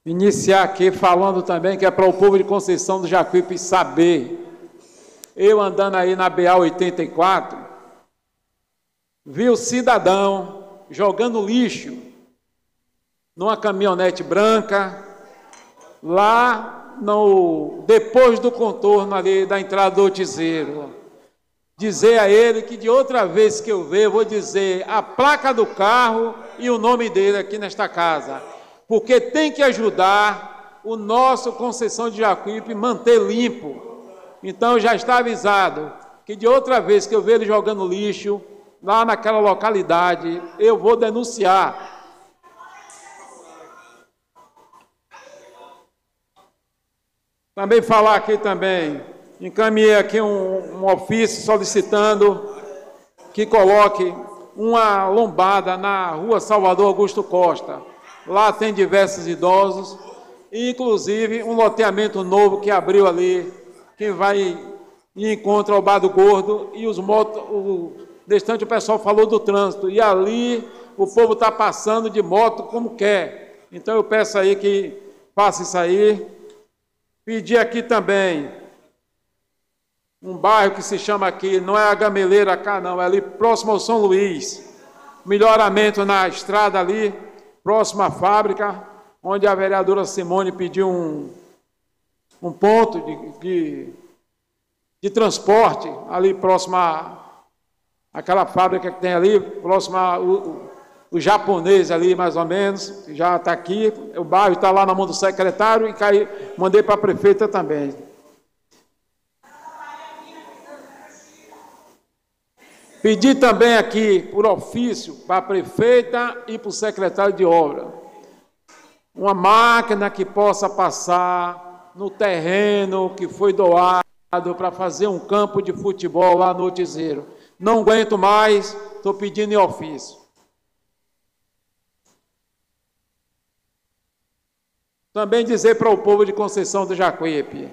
iniciar aqui falando também que é para o povo de Conceição do Jacuípe saber. Eu andando aí na BA 84, vi o cidadão jogando lixo numa caminhonete branca, lá depois do contorno ali da entrada do Otizeiro. Dizer a ele que de outra vez que eu ver, eu vou dizer a placa do carro e o nome dele aqui nesta casa. Porque tem que ajudar o nosso Conceição de Jacuípe manter limpo. Então já está avisado que de outra vez que eu ver ele jogando lixo lá naquela localidade, eu vou denunciar. Também falar aqui também, encaminhei aqui um ofício solicitando que coloque uma lombada na rua Salvador Augusto Costa. Lá tem diversos idosos, e inclusive um loteamento novo que abriu ali, que vai em encontro ao Bar do Gordo, e distante o pessoal falou do trânsito, e ali o povo está passando de moto como quer. Então eu peço aí que faça isso aí. Pedir aqui também um bairro que se chama aqui, não é a Gameleira cá não, é ali próximo ao São Luís, melhoramento na estrada ali, próximo à fábrica, onde a vereadora Simone pediu um ponto de transporte ali próximo àquela fábrica que tem ali, próximo o japonês ali, mais ou menos, já está aqui, o bairro está lá na mão do secretário, e mandei para a prefeita também. Pedi também aqui, por ofício, para a prefeita e para o secretário de obra, uma máquina que possa passar no terreno que foi doado para fazer um campo de futebol lá no Otizeiro. Não aguento mais, estou pedindo em ofício. Também dizer para o povo de Conceição do Jacuípe,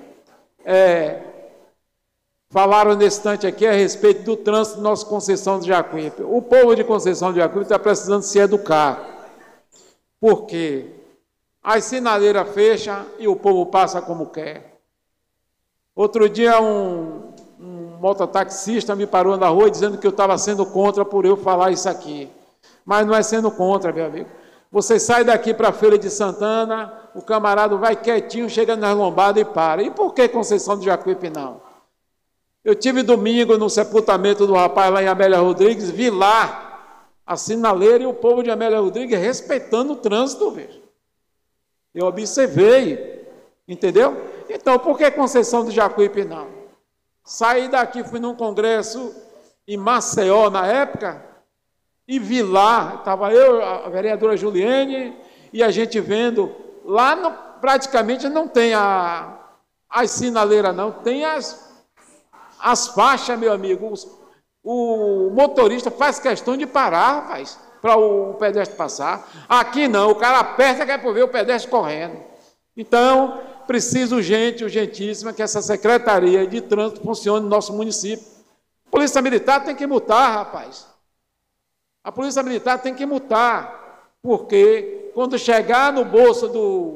falaram nesse instante aqui a respeito do trânsito do nosso Conceição do Jacuípe. O povo de Conceição do Jacuípe está precisando se educar. Por quê? As sinaleiras fecham e o povo passa como quer. Outro dia um mototaxista me parou na rua dizendo que eu estava sendo contra por eu falar isso aqui. Mas não é sendo contra, meu amigo. Você sai daqui para a Feira de Santana, o camarada vai quietinho, chega nas lombadas e para. E por que Conceição do Jacuípe não? Eu tive domingo no sepultamento do rapaz lá em Amélia Rodrigues, vi lá a sinaleira e o povo de Amélia Rodrigues respeitando o trânsito, veja. Eu observei, entendeu? Então, por que Conceição do Jacuípe não? Saí daqui, fui num congresso em Maceió na época, e vi lá, estava eu, a vereadora Juliene, e a gente vendo, lá praticamente não tem as sinaleiras não, tem as faixas, meu amigo, o motorista faz questão de parar, rapaz, para o pedestre passar. Aqui não, o cara aperta que é para ver o pedestre correndo. Então, preciso urgentíssima, que essa Secretaria de Trânsito funcione no nosso município. A Polícia Militar tem que multar, rapaz. A Polícia Militar tem que multar, porque quando chegar no bolso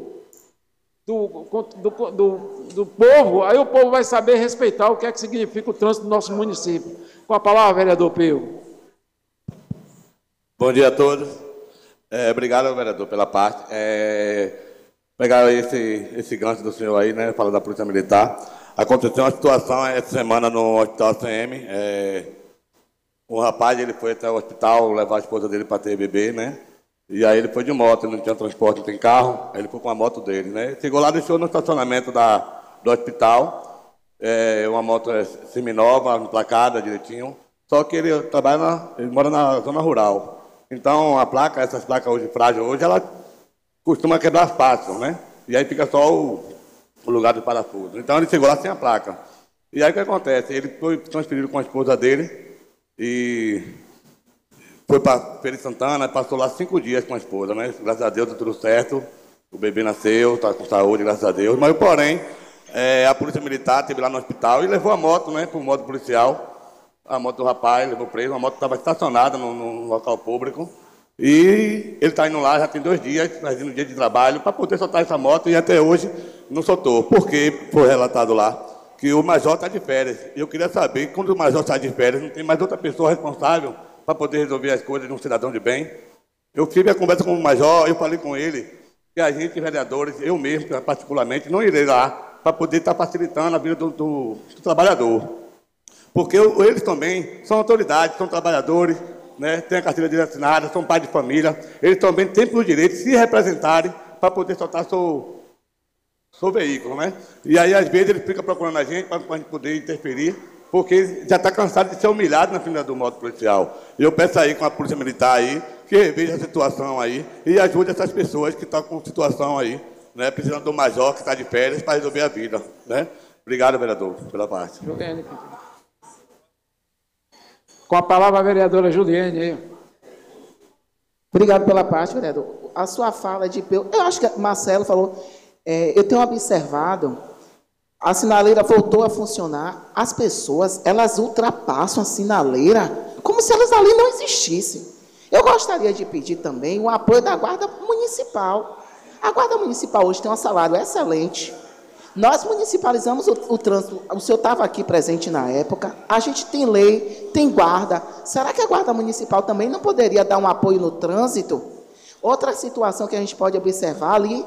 do povo, aí o povo vai saber respeitar o que é que significa o trânsito do nosso município. Com a palavra, vereador Peu. Bom dia a todos. Obrigado, vereador, pela parte. Pegar esse gancho do senhor aí, né, falando da Polícia Militar. Aconteceu uma situação essa semana no Hospital CM. Um rapaz, ele foi até o hospital levar a esposa dele para ter bebê, né? E aí ele foi de moto, não tinha transporte, não tem carro, aí ele foi com a moto dele, né? Chegou lá, deixou no estacionamento do hospital, uma moto seminova, emplacada direitinho, só que ele mora na zona rural. Então, essas placas hoje, frágeis hoje, ela costuma quebrar fácil, né? E aí fica só o lugar do parafuso. Então ele chegou lá sem a placa. E aí o que acontece? Ele foi transferido com a esposa dele, e foi para Feira de Santana, passou lá 5 dias com a esposa, né? Graças a Deus, deu tudo certo, o bebê nasceu, está com saúde, graças a Deus. Mas, porém, a Polícia Militar esteve lá no hospital e levou a moto, né, para o modo policial. A moto do rapaz levou preso, a moto estava estacionada no local público. E ele está indo lá, já tem 2 dias, fazendo um dia de trabalho, para poder soltar essa moto, e até hoje não soltou. Porque foi relatado lá que o major está de férias. Eu queria saber, quando o major está de férias, não tem mais outra pessoa responsável para poder resolver as coisas de um cidadão de bem? Eu tive a conversa com o major, eu falei com ele que a gente, vereadores, eu mesmo, particularmente, não irei lá para poder estar facilitando a vida do trabalhador. Porque eles também são autoridades, são trabalhadores, né, têm a carteira de assinada, são pais de família, eles também têm o direito de se representarem para poder soltar seu veículo, né? E aí, às vezes, ele fica procurando a gente para a gente poder interferir, porque já está cansado de ser humilhado na frente do modo policial. E eu peço aí com a Polícia Militar aí, que reveja a situação aí e ajude essas pessoas que estão com situação aí, né, precisando do major que está de férias para resolver a vida, né? Obrigado, vereador, pela parte. Juliane. Com a palavra a vereadora Juliane. Obrigado pela parte, vereador. A sua fala de... Eu acho que Marcelo falou... eu tenho observado, a sinaleira voltou a funcionar, as pessoas, elas ultrapassam a sinaleira como se elas ali não existissem. Eu gostaria de pedir também o apoio da Guarda Municipal. A Guarda Municipal hoje tem um salário excelente. Nós municipalizamos o trânsito, o senhor estava aqui presente na época, a gente tem lei, tem guarda. Será que a Guarda Municipal também não poderia dar um apoio no trânsito? Outra situação que a gente pode observar ali,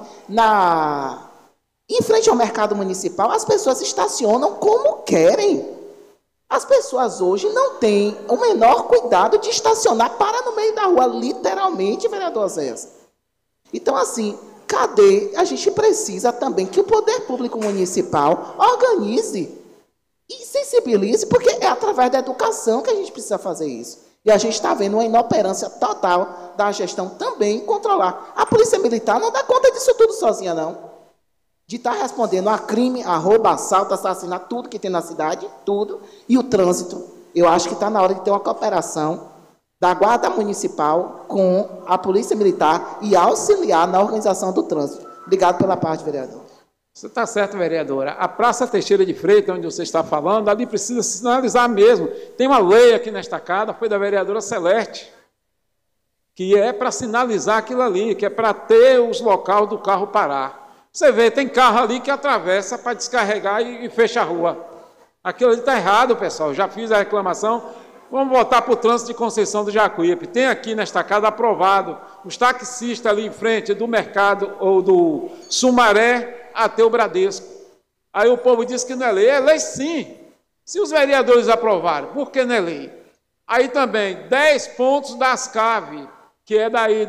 em frente ao mercado municipal, as pessoas estacionam como querem. As pessoas hoje não têm o menor cuidado de estacionar para no meio da rua, literalmente, vereador Zéas. Então, assim, cadê? A gente precisa também que o poder público municipal organize e sensibilize, porque é através da educação que a gente precisa fazer isso. E a gente está vendo uma inoperância total da gestão também em controlar. A Polícia Militar não dá conta disso tudo sozinha, não. De estar respondendo a crime, a roubo, assalto, assassinato, tudo que tem na cidade, tudo. E o trânsito. Eu acho que está na hora de ter uma cooperação da Guarda Municipal com a Polícia Militar e auxiliar na organização do trânsito. Obrigado pela parte, vereador. Você está certo, vereadora. A Praça Teixeira de Freitas, onde você está falando, ali precisa sinalizar mesmo. Tem uma lei aqui nesta casa, foi da vereadora Celeste, que é para sinalizar aquilo ali, que é para ter os locais do carro parar. Você vê, tem carro ali que atravessa para descarregar e fecha a rua. Aquilo ali está errado, pessoal. Já fiz a reclamação. Vamos voltar para o trânsito de Conceição do Jacuípe. Tem aqui nesta casa aprovado os taxistas ali em frente do mercado ou do Sumaré até o Bradesco. Aí o povo diz que não é lei. É lei sim. Se os vereadores aprovaram, por que não é lei? Aí também 10 pontos da Ascave, que é daí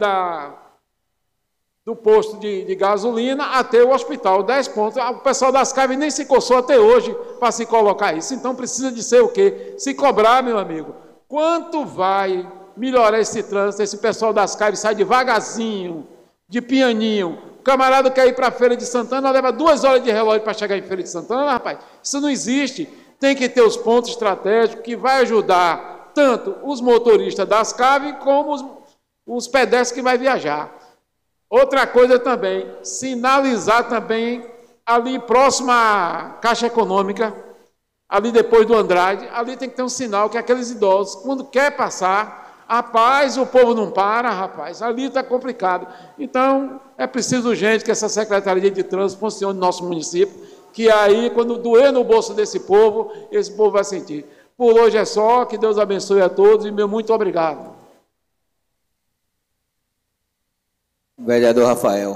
do posto de gasolina até o hospital, 10 pontos. O pessoal das Ascave nem se coçou até hoje para se colocar isso. Então precisa de ser o quê? Se cobrar, meu amigo. Quanto vai melhorar esse trânsito? Esse pessoal das Ascave sai devagarzinho, de pianinho. O camarada quer ir para a Feira de Santana, leva 2 horas de relógio para chegar em Feira de Santana, rapaz. Isso não existe. Tem que ter os pontos estratégicos que vai ajudar tanto os motoristas das Ascave como os pedestres que vai viajar. Outra coisa também, sinalizar também ali próximo à Caixa Econômica, ali depois do Andrade, ali tem que ter um sinal que aqueles idosos, quando quer passar, rapaz, o povo não para, rapaz, ali está complicado. Então, é preciso urgente que essa Secretaria de Trânsito funcione no nosso município, que aí, quando doer no bolso desse povo, esse povo vai sentir. Por hoje é só, que Deus abençoe a todos e meu muito obrigado. Vereador Rafael.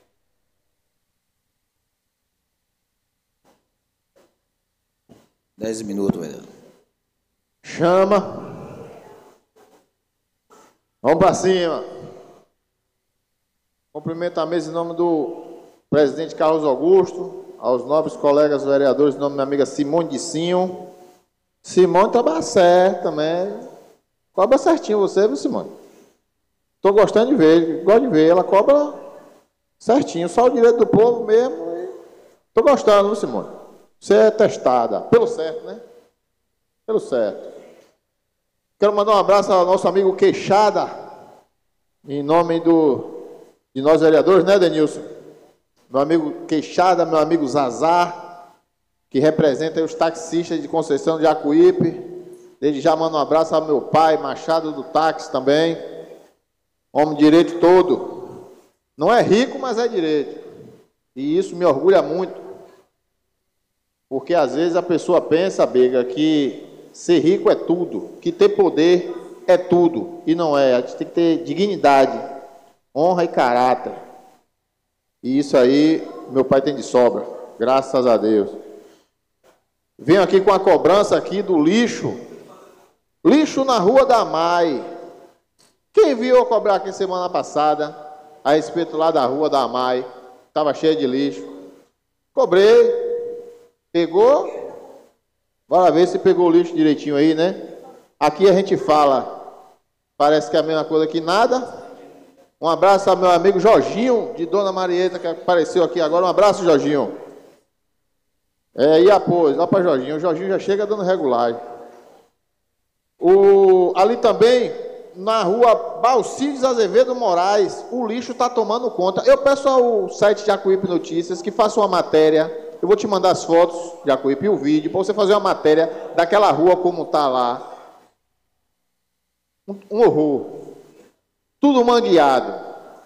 Dez minutos, vereador. Chama. Vamos para cima. Cumprimento a mesa em nome do presidente Carlos Augusto, aos nobres colegas vereadores, em nome da minha amiga Simone Dicinho. Simone trabalha certo também. Cobra certinho você, viu, Simone? Estou gostando de ver, gosto de ver, ela cobra certinho, só o direito do povo mesmo. Estou gostando, viu, Simone? Você é testada, pelo certo, né? Pelo certo. Quero mandar um abraço ao nosso amigo Queixada, em nome de nós vereadores, né, Denilson? Meu amigo Queixada, meu amigo Zazar, que representa os taxistas de Conceição de Jacuípe. Desde já mando um abraço ao meu pai, Machado do Táxi também. Homem de direito todo. Não é rico, mas é direito. E isso me orgulha muito. Porque às vezes a pessoa pensa, Bega, que ser rico é tudo, que ter poder é tudo. E não é. A gente tem que ter dignidade, honra e caráter. E isso aí, meu pai tem de sobra. Graças a Deus. Venho aqui com a cobrança aqui do lixo. Lixo na Rua da Mai. Quem viu eu cobrar aqui semana passada, a respeito lá da Rua da Mai, estava cheio de lixo. Cobrei. Pegou? Bora ver se pegou o lixo direitinho aí, né? Aqui a gente fala, parece que é a mesma coisa que nada. Um abraço ao meu amigo Jorginho, de Dona Marieta, que apareceu aqui agora. Um abraço, Jorginho. E após, lá para Jorginho. O Jorginho já chega dando regulagem. Ali também, na rua Balcides Azevedo Moraes, o lixo está tomando conta. Eu peço ao site Jacuípe Notícias que faça uma matéria. Eu vou te mandar as fotos, Jacuípe, e o vídeo, para você fazer uma matéria daquela rua como está lá. Um horror. Tudo mangueado.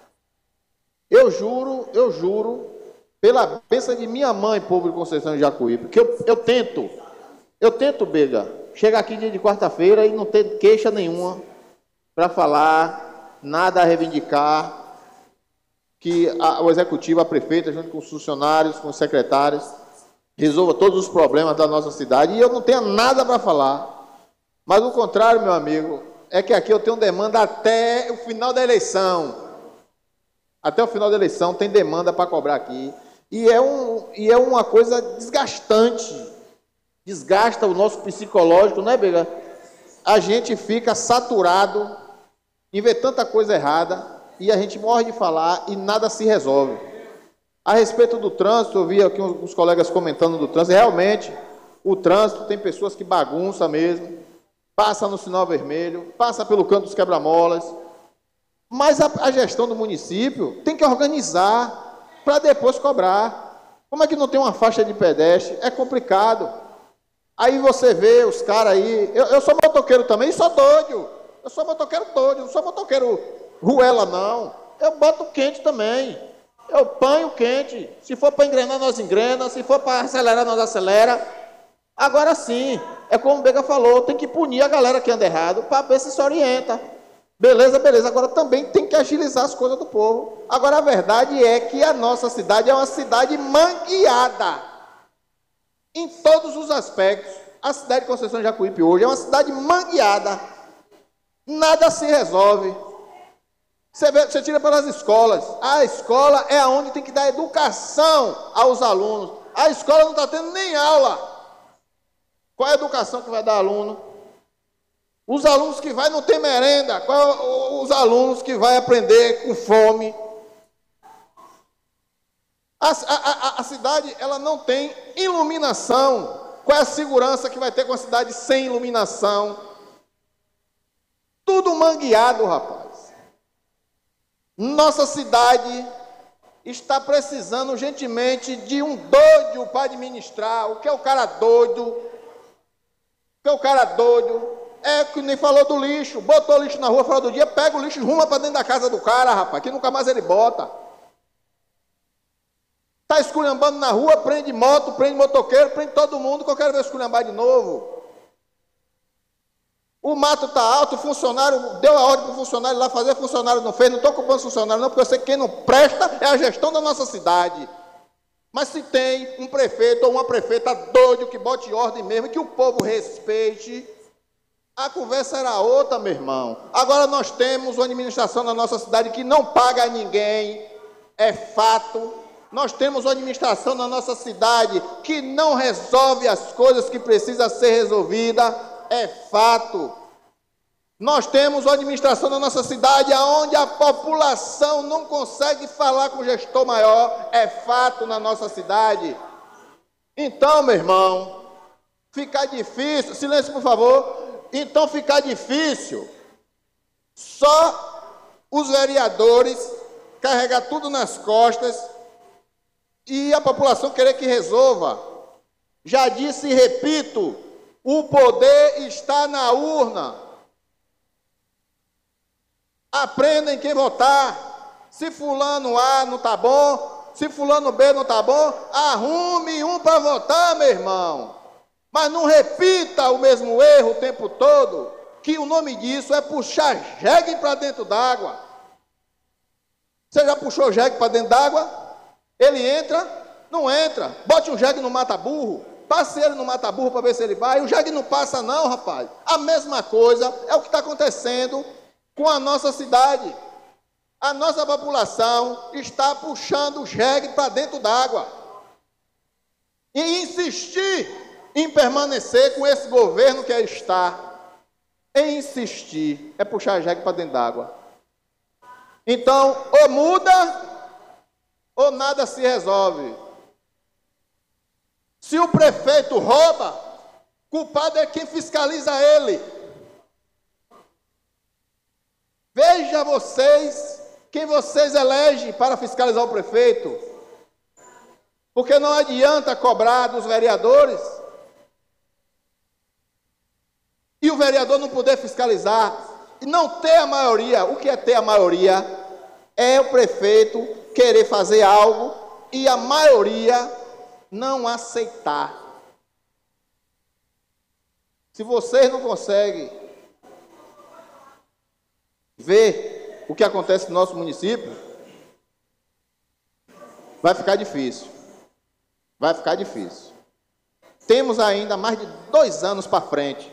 Eu juro, pela bênção de minha mãe, povo de Conceição de Jacuípe, que eu tento, Bega, chegar aqui dia de quarta-feira e não ter queixa nenhuma para falar, nada a reivindicar, que o executivo, a prefeita, junto com os funcionários, com os secretários, resolva todos os problemas da nossa cidade, e eu não tenho nada para falar. Mas o contrário, meu amigo, é que aqui eu tenho demanda até o final da eleição. Até o final da eleição tem demanda para cobrar aqui. E é uma coisa desgastante. Desgasta o nosso psicológico, né, Bega? A gente fica saturado em ver tanta coisa errada e a gente morre de falar e nada se resolve. A respeito do trânsito, eu vi aqui uns colegas comentando do trânsito. Realmente, o trânsito tem pessoas que bagunçam mesmo. Passa no sinal vermelho, passa pelo canto dos quebra-molas. Mas a gestão do município tem que organizar para depois cobrar. Como é que não tem uma faixa de pedestre? É complicado. Aí você vê os caras aí... Eu sou motoqueiro também e sou doido. Eu sou motoqueiro doido, não sou motoqueiro ruela, não. Eu boto quente também. Eu panho quente. Se for para engrenar, nós engrena. Se for para acelerar, nós acelera. Agora sim, é como o Bega falou, tem que punir a galera que anda errado para ver se orienta. Beleza. Agora também tem que agilizar as coisas do povo. Agora a verdade é que a nossa cidade é uma cidade mangueada. Em todos os aspectos. A cidade de Conceição de Jacuípe hoje é uma cidade mangueada. Nada se resolve. Você tira pelas escolas. A escola é onde tem que dar educação aos alunos. A escola não está tendo nem aula. Qual é a educação que vai dar aluno? Os alunos que vai não ter merenda. Qual os alunos que vai aprender com fome? A cidade, ela não tem iluminação. Qual é a segurança que vai ter com a cidade sem iluminação? Tudo mangueado, rapaz. Nossa cidade está precisando urgentemente de um doido para administrar. O que é o cara doido? O que é o cara doido? É que nem falou do lixo, botou lixo na rua fora do dia, pega o lixo e ruma para dentro da casa do cara, rapaz, que nunca mais ele bota. Está esculhambando na rua, prende moto, prende motoqueiro, prende todo mundo, que eu quero ver esculhambar de novo. O mato está alto, o funcionário deu a ordem para o funcionário lá fazer, o funcionário não fez, não estou culpando o funcionário não, porque eu sei que quem não presta é a gestão da nossa cidade. Mas se tem um prefeito ou uma prefeita doido que bote ordem mesmo, que o povo respeite, a conversa era outra, meu irmão. Agora nós temos uma administração na nossa cidade que não paga a ninguém, é fato. Nós temos uma administração na nossa cidade que não resolve as coisas que precisam ser resolvidas, é fato. Nós temos uma administração na nossa cidade onde a população não consegue falar com o gestor maior, é fato na nossa cidade. Então, meu irmão, fica difícil, silêncio por favor. Então fica difícil só os vereadores carregar tudo nas costas e a população querer que resolva. Já disse e repito, o poder está na urna. Aprendem quem votar. Se fulano A não está bom, se fulano B não está bom, arrume um para votar, meu irmão. Mas não repita o mesmo erro o tempo todo, que o nome disso é puxar jegue para dentro d'água. Você já puxou jegue para dentro d'água? Ele entra? Não entra. Bote um jegue no mata-burro. Passe ele no mata-burro para ver se ele vai. O jegue não passa não, rapaz. A mesma coisa é o que está acontecendo com a nossa cidade. A nossa população está puxando o jegue para dentro d'água. E insistir em permanecer com esse governo que aí está, em insistir, é puxar jegue para dentro d'água. Então, ou muda, ou nada se resolve. Se o prefeito rouba, culpado é quem fiscaliza ele. Veja vocês, quem vocês elegem para fiscalizar o prefeito. Porque não adianta cobrar dos vereadores e o vereador não poder fiscalizar, e não ter a maioria. O que é ter a maioria? É o prefeito querer fazer algo e a maioria não aceitar. Se vocês não conseguem ver o que acontece no nosso município, vai ficar difícil. Vai ficar difícil. Temos ainda mais de 2 anos para frente.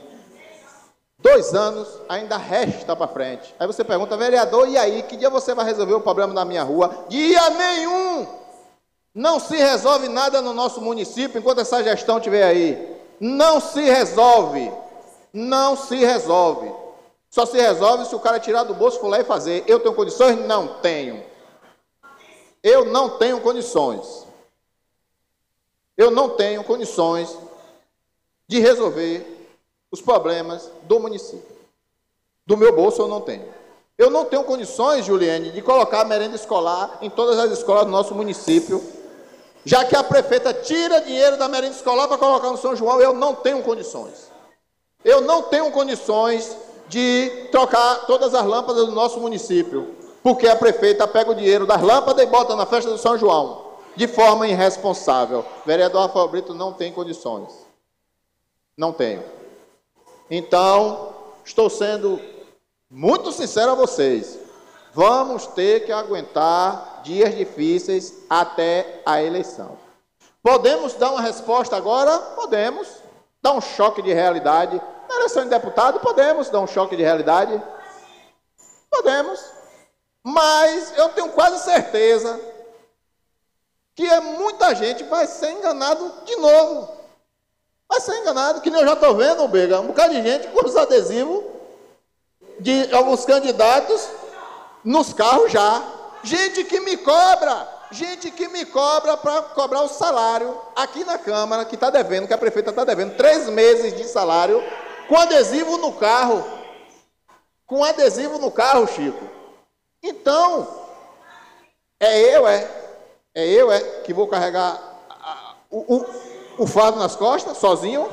2 anos ainda resta para frente. Aí você pergunta, vereador, e aí, que dia você vai resolver o problema da minha rua? Dia nenhum! Não se resolve nada no nosso município enquanto essa gestão estiver aí. Não se resolve. Não se resolve. Só se resolve se o cara tirar do bolso, for lá e fazer. Eu tenho condições? Não tenho. Eu não tenho condições. Eu não tenho condições de resolver os problemas do município. Do meu bolso eu não tenho. Eu não tenho condições, Juliane, de colocar a merenda escolar em todas as escolas do nosso município, já que a prefeita tira dinheiro da merenda escolar para colocar no São João. Eu não tenho condições. Eu não tenho condições de trocar todas as lâmpadas do nosso município, porque a prefeita pega o dinheiro das lâmpadas e bota na festa do São João, de forma irresponsável. Vereador Rafael Brito não tem condições. Não tenho. Então, estou sendo muito sincero a vocês. Vamos ter que aguentar dias difíceis até a eleição. Podemos dar uma resposta agora? Podemos. Dar um choque de realidade. Na eleição de deputado, podemos dar um choque de realidade? Podemos. Mas eu tenho quase certeza que muita gente vai ser enganado de novo. Vai ser enganado, que nem eu já estou vendo, Bega, um bocado de gente com os adesivos de alguns candidatos nos carros já. Gente que me cobra para cobrar o salário aqui na Câmara, que está devendo, que a prefeita está devendo 3 meses de salário, com adesivo no carro. Com adesivo no carro, Chico. Então, é eu que vou carregar o fardo nas costas, sozinho.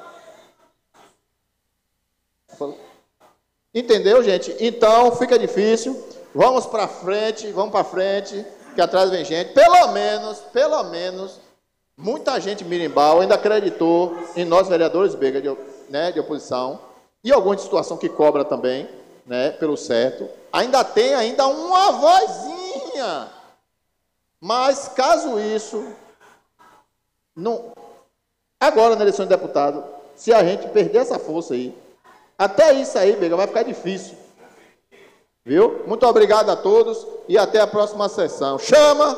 Entendeu, gente? Então, fica difícil. Vamos para frente, que atrás vem gente. Pelo menos, muita gente mirimbal ainda acreditou em nós, vereadores Bega, de oposição, e alguma situação que cobra também, né, pelo certo. Ainda tem uma vozinha. Mas, caso isso, não... Agora, na eleição de deputado, se a gente perder essa força aí, até isso aí, Bega, vai ficar difícil. Viu? Muito obrigado a todos e até a próxima sessão. Chama!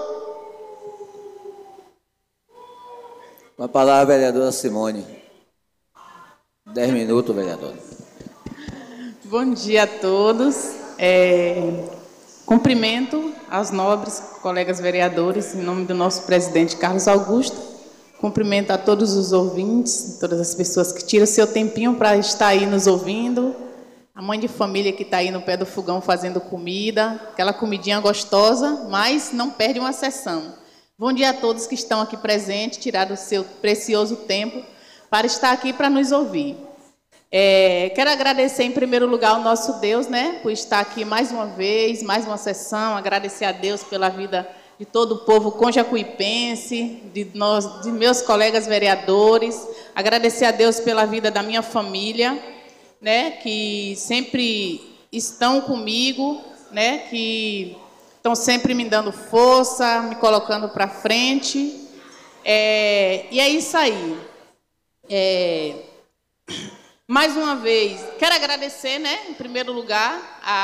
Com a palavra a vereadora Simone. 10 minutos, vereadora. Bom dia a todos. Cumprimento aos nobres colegas vereadores, em nome do nosso presidente Carlos Augusto. Cumprimento a todos os ouvintes, todas as pessoas que tiram seu tempinho para estar aí nos ouvindo. A mãe de família que está aí no pé do fogão fazendo comida, aquela comidinha gostosa, mas não perde uma sessão. Bom dia a todos que estão aqui presentes, tiraram o seu precioso tempo para estar aqui para nos ouvir. Quero agradecer, em primeiro lugar, ao nosso Deus, né, por estar aqui mais uma vez, mais uma sessão. Agradecer a Deus pela vida de todo o povo conjacuipense, de meus colegas vereadores. Agradecer a Deus pela vida da minha família, né, que sempre estão comigo, né, que estão sempre me dando força, me colocando para frente. E é isso aí. Mais uma vez, quero agradecer, né, em primeiro lugar,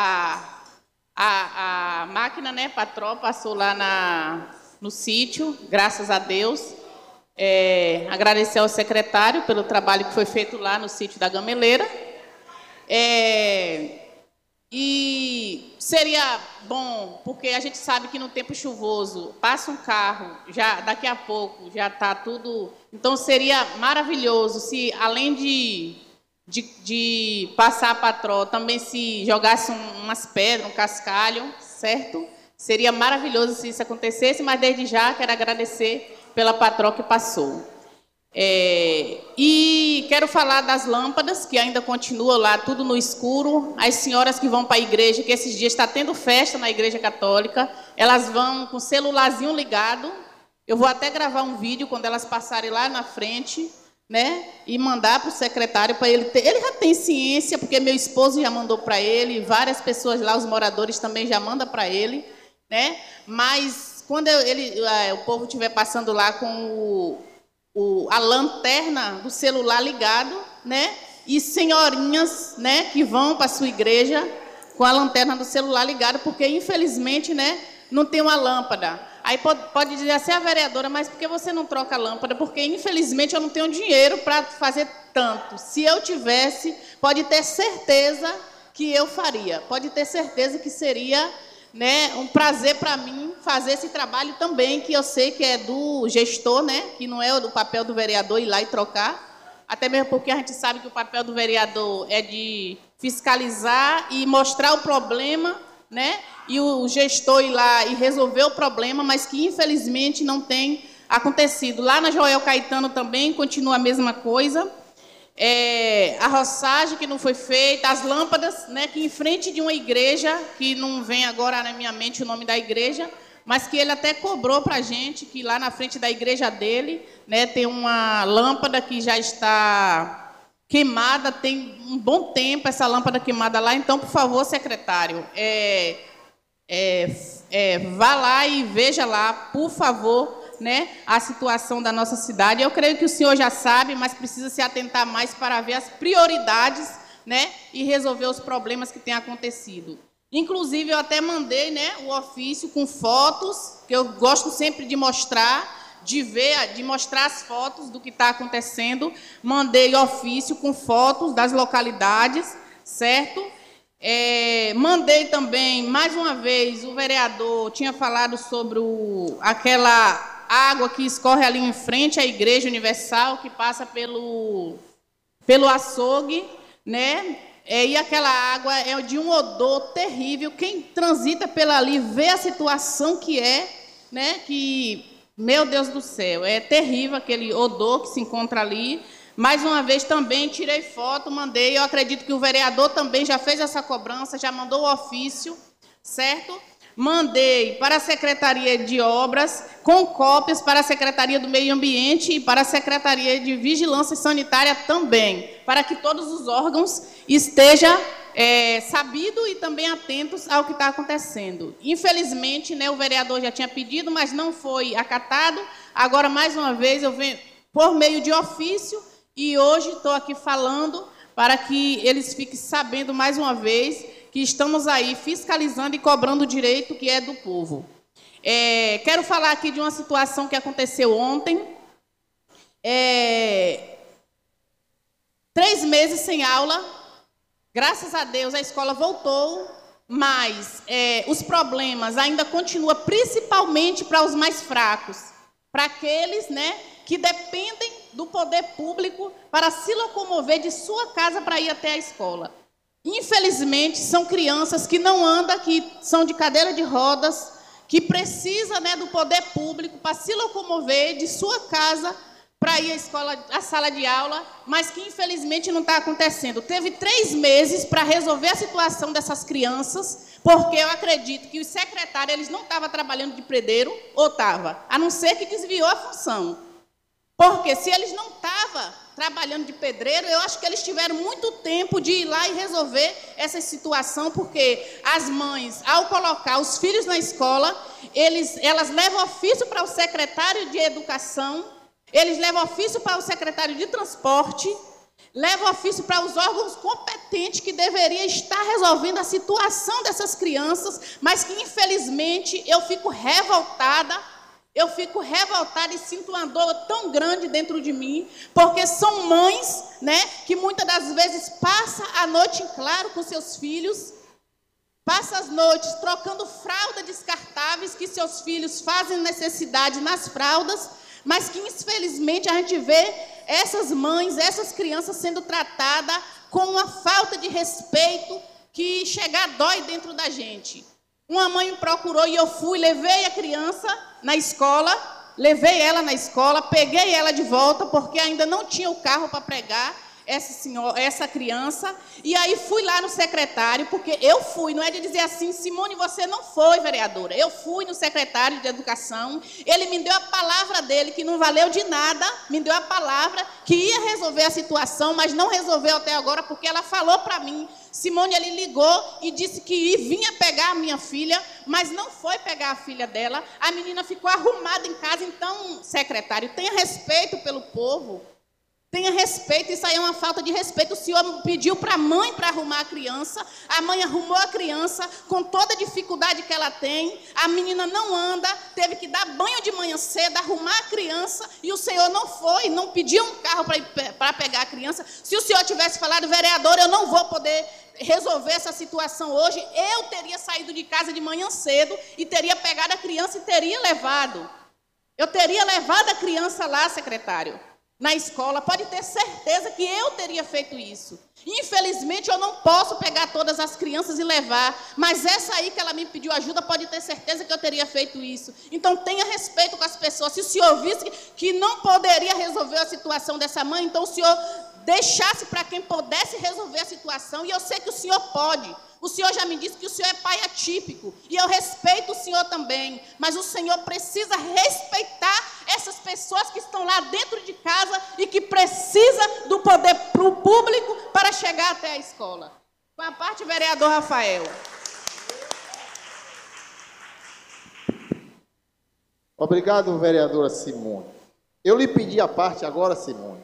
a máquina, né, Patrol, passou lá no sítio, graças a Deus. Agradecer ao secretário pelo trabalho que foi feito lá no sítio da Gameleira. E seria bom, porque a gente sabe que no tempo chuvoso passa um carro, já daqui a pouco já está tudo. Então seria maravilhoso se, além de passar a patroa, também se jogasse umas pedras, um cascalho, certo? Seria maravilhoso se isso acontecesse, mas desde já quero agradecer pela patroa que passou. E quero falar das lâmpadas, que ainda continuam lá, tudo no escuro. As senhoras que vão para a igreja, que esses dias está tendo festa na igreja católica, elas vão com o celularzinho ligado. Eu vou até gravar um vídeo quando elas passarem lá na frente, né, e mandar para o secretário, para ele ter. Ele já tem ciência, porque meu esposo já mandou para ele, várias pessoas lá, os moradores também já mandam para ele, né? Mas quando o povo estiver passando lá com a lanterna do celular ligado, né, e senhorinhas, né, que vão para a sua igreja com a lanterna do celular ligado, porque infelizmente, né, não tem uma lâmpada. Aí pode dizer assim, a vereadora, mas por que você não troca a lâmpada? Porque, infelizmente, eu não tenho dinheiro para fazer tanto. Se eu tivesse, pode ter certeza que eu faria. Pode ter certeza que seria, né, um prazer para mim fazer esse trabalho também, que eu sei que é do gestor, né, que não é do papel do vereador ir lá e trocar. Até mesmo porque a gente sabe que o papel do vereador é de fiscalizar e mostrar o problema, né? E o gestor ir lá e resolver o problema, mas que infelizmente não tem acontecido. Lá na Joel Caetano também continua a mesma coisa. A roçagem que não foi feita, as lâmpadas, né, que em frente de uma igreja, que não vem agora na minha mente o nome da igreja, mas que ele até cobrou para a gente, que lá na frente da igreja dele, né, tem uma lâmpada que já está queimada, tem um bom tempo essa lâmpada queimada lá. Então, por favor, secretário, vá lá e veja lá, por favor, né, a situação da nossa cidade. Eu creio que o senhor já sabe, mas precisa se atentar mais para ver as prioridades, né, e resolver os problemas que têm acontecido. Inclusive, eu até mandei, né, o ofício com fotos, que eu gosto sempre de mostrar, de mostrar as fotos do que está acontecendo. Mandei ofício com fotos das localidades, certo? Mandei também, mais uma vez, o vereador tinha falado sobre aquela água que escorre ali em frente à Igreja Universal, que passa pelo açougue, né? E aquela água é de um odor terrível. Quem transita pela ali vê a situação que é, né? Que, meu Deus do céu, é terrível aquele odor que se encontra ali. Mais uma vez também tirei foto, mandei. Eu acredito que o vereador também já fez essa cobrança, já mandou o ofício, certo? Mandei para a Secretaria de Obras, com cópias para a Secretaria do Meio Ambiente e para a Secretaria de Vigilância Sanitária também, para que todos os órgãos estejam sabidos e também atentos ao que está acontecendo. Infelizmente, né, o vereador já tinha pedido, mas não foi acatado. Agora, mais uma vez, eu venho por meio de ofício e hoje estou aqui falando para que eles fiquem sabendo mais uma vez que estamos aí fiscalizando e cobrando o direito que é do povo. Quero falar aqui de uma situação que aconteceu ontem. 3 meses sem aula. Graças a Deus a escola voltou, mas os problemas ainda continuam, principalmente para os mais fracos, para aqueles, né, que dependem do poder público para se locomover de sua casa para ir até a escola. Infelizmente, são crianças que não andam, que são de cadeira de rodas, que precisam, né, do poder público para se locomover de sua casa para ir à sala de aula, mas que infelizmente não está acontecendo. Teve 3 meses para resolver a situação dessas crianças, porque eu acredito que os secretários eles não estavam trabalhando de predeiro, ou estavam, a não ser que desviou a função. Porque se eles não estavam trabalhando de pedreiro, eu acho que eles tiveram muito tempo de ir lá e resolver essa situação, porque as mães, ao colocar os filhos na escola, elas levam ofício para o secretário de educação, eles levam ofício para o secretário de transporte, levam ofício para os órgãos competentes que deveriam estar resolvendo a situação dessas crianças, mas que, infelizmente, eu fico revoltada e sinto uma dor tão grande dentro de mim, porque são mães, né, que muitas das vezes passam a noite em claro com seus filhos, passam as noites trocando fraldas descartáveis, que seus filhos fazem necessidade nas fraldas, mas que, infelizmente, a gente vê essas mães, essas crianças sendo tratadas com uma falta de respeito que chegar dói dentro da gente. Uma mãe me procurou e eu fui, levei a criança na escola, peguei ela de volta, porque ainda não tinha o carro para pregar essa criança, e aí fui lá no secretário, porque eu fui, não é de dizer assim, Simone, você não foi, vereadora, eu fui no secretário de educação, ele me deu a palavra dele, que não valeu de nada, me deu a palavra que ia resolver a situação, mas não resolveu até agora, porque ela falou para mim, Simone, ele ligou e disse que vinha pegar a minha filha, mas não foi pegar a filha dela, a menina ficou arrumada em casa. Então, secretário, tenha respeito pelo povo, tenha respeito, isso aí é uma falta de respeito. O senhor pediu para a mãe para arrumar a mãe arrumou a criança com toda a dificuldade que ela tem, a menina não anda, teve que dar banho de manhã cedo, arrumar a criança, e o senhor não foi, não pediu um carro para pegar a criança. Se o senhor tivesse falado, vereador, eu não vou poder resolver essa situação hoje, eu teria saído de casa de manhã cedo e teria pegado a criança e teria levado. Eu teria levado a criança lá, secretário, na escola, pode ter certeza que eu teria feito isso. Infelizmente, eu não posso pegar todas as crianças e levar, mas essa aí que ela me pediu ajuda, pode ter certeza que eu teria feito isso. Então, tenha respeito com as pessoas. Se o senhor visse que não poderia resolver a situação dessa mãe, então o senhor deixasse para quem pudesse resolver a situação, e eu sei que o senhor pode. O senhor já me disse que o senhor é pai atípico, e eu respeito o senhor também, mas o senhor precisa respeitar essas pessoas que estão lá dentro de casa e que precisam do poder público para chegar até a escola. Com a parte, vereador Rafael. Obrigado, vereadora Simone. Eu lhe pedi a parte agora, Simone,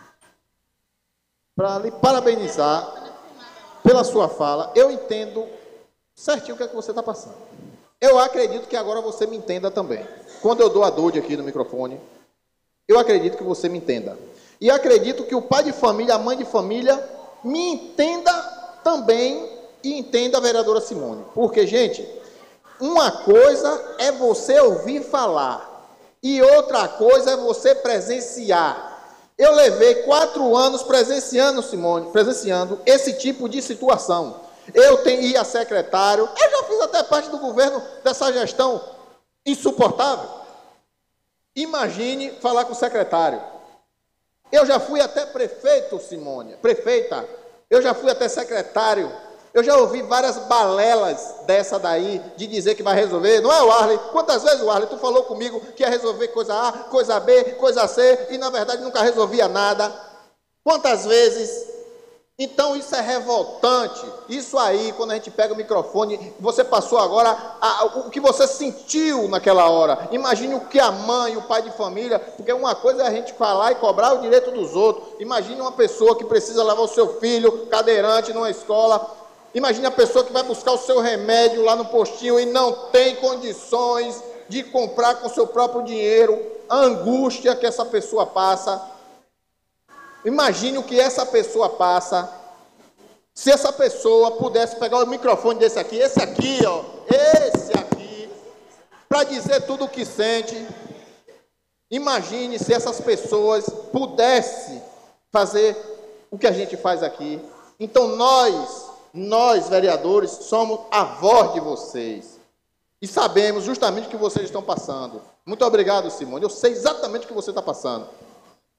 para lhe parabenizar pela sua fala. Eu entendo certinho o que é que você está passando. Eu acredito que agora você me entenda também. Quando eu dou a dor aqui no microfone, eu acredito que você me entenda. E acredito que o pai de família, a mãe de família, me entenda também e entenda a vereadora Simone. Porque, gente, uma coisa é você ouvir falar e outra coisa é você presenciar. Eu levei 4 anos presenciando, Simone, esse tipo de situação. Eu ia secretário, eu já fiz até parte do governo dessa gestão insuportável. Imagine falar com o secretário. Eu já fui até prefeito, Simone, prefeita, eu já fui até secretário. Eu já ouvi várias balelas dessa daí, de dizer que vai resolver. Não é, Warley? Quantas vezes, Warley, tu falou comigo que ia resolver coisa A, coisa B, coisa C, e na verdade nunca resolvia nada? Quantas vezes? Então isso é revoltante. Isso aí, quando a gente pega o microfone, você passou agora o que você sentiu naquela hora. Imagine o que a mãe, o pai de família, porque uma coisa é a gente falar e cobrar o direito dos outros. Imagine uma pessoa que precisa levar o seu filho cadeirante numa escola. Imagine a pessoa que vai buscar o seu remédio lá no postinho e não tem condições de comprar com o seu próprio dinheiro. A angústia que essa pessoa passa. Imagine o que essa pessoa passa. Se essa pessoa pudesse pegar o microfone esse aqui, ó, esse aqui, para dizer tudo o que sente. Imagine se essas pessoas pudessem fazer o que a gente faz aqui. Então nós, vereadores, somos a voz de vocês. E sabemos justamente o que vocês estão passando. Muito obrigado, Simone. Eu sei exatamente o que você está passando.